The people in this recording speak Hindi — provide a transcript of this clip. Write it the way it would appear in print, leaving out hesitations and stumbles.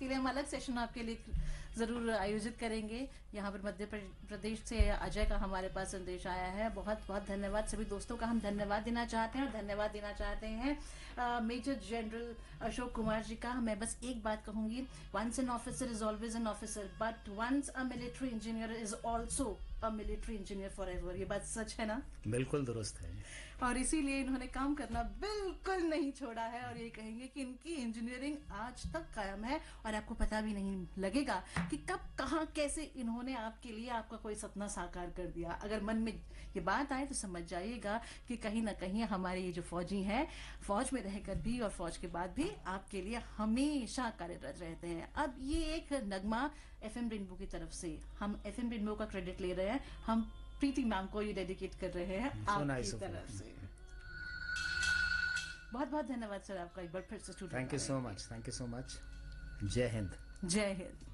इसके लिए हम अलग सेशन आपके लिए जरूर आयोजित करेंगे। यहाँ पर मध्य प्रदेश से अजय का हमारे पास संदेश आया है। बहुत बहुत धन्यवाद। सभी दोस्तों का हम धन्यवाद देना चाहते हैं और धन्यवाद देना चाहते हैं मेजर जनरल अशोक कुमार जी का। मैं बस एक बात कहूंगी, once an officer is always an officer, but once a military engineer is also a military engineer for ever. ये बात सच है ना? बिल्कुल दुरुस्त है। और इसीलिए इन्होंने काम करना बिल्कुल नहीं छोड़ा है और ये कहेंगे कि इनकी इंजीनियरिंग आज तक कायम है और आपको पता भी नहीं लगेगा कि कब कहां कैसे इन्होंने आपके लिए आपका कोई सपना साकार कर दिया। अगर मन में ये बात आए तो समझ जाइएगा कि कहीं ना कहीं हमारे ये जो फौजी हैं, फौज में रहकर भी और फौज के बाद भी आपके लिए हमेशा कार्यरत रहते हैं। अब ये एक नगमा एफएम रेनबो की तरफ से, हम एफएम रेनबो का क्रेडिट ले रहे हैं, हम प्रीति मैम को ये डेडिकेट कर रहे हैं आपकी तरफ से। बहुत बहुत धन्यवाद सर आपका एक बार फिर से studio. Thank you so much, thank you so much. जय हिंद। जय हिंद।